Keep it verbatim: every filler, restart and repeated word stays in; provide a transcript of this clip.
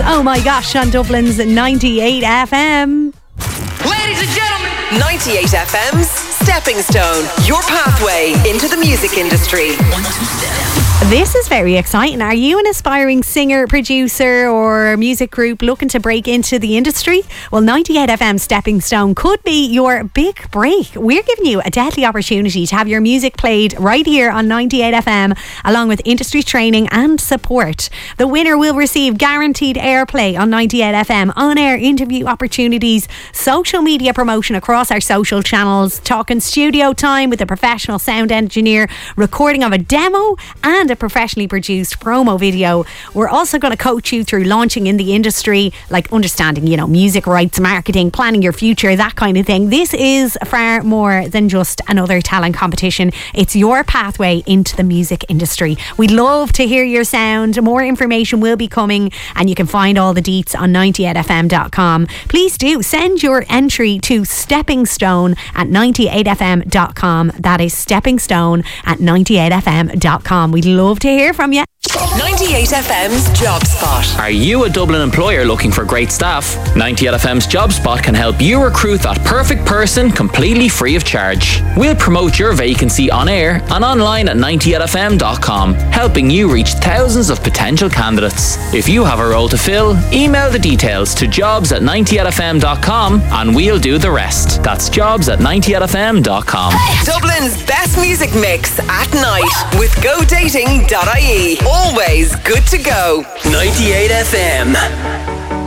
Oh My Gosh on Dublin's ninety-eight F M. Ladies and gentlemen, ninety-eight F M's Stepping Stone, your pathway into the music industry. This is very exciting. Are you an aspiring singer, producer or music group looking to break into the industry? Well, ninety-eight F M Stepping Stone could be your big break. We're giving you a deadly opportunity to have your music played right here on ninety-eight F M, along with industry training and support. The winner will receive guaranteed airplay on ninety-eight F M, on-air interview opportunities, social media promotion across our social channels, talking studio time with a professional sound engineer, recording of a demo and a professionally produced promo video. We're also going to coach you through launching in the industry, like understanding, you know, music rights, marketing, planning your future, that kind of thing. This is far more than just another talent competition. It's your pathway into the music industry. We'd love to hear your sound. More information will be coming and you can find all the deets on ninety-eight F M dot com. Please do send your entry to Stepping Stone at ninety-eight F M dot com. That is Stepping Stone at ninety-eight F M dot com. We'd love to hear from you. ninety-eight F M's Job Spot. Are you a Dublin employer looking for great staff? ninety-eight F M's Job Spot can help you recruit that perfect person completely free of charge. We'll promote your vacancy on air and online at ninety-eight F M dot com, helping you reach thousands of potential candidates. If you have a role to fill, email the details to jobs at ninety-eight F M dot com and we'll do the rest. That's jobs at ninety-eight F M dot com. Dublin's best music mix at night with go dating dot I E. Always good to go. ninety-eight F M.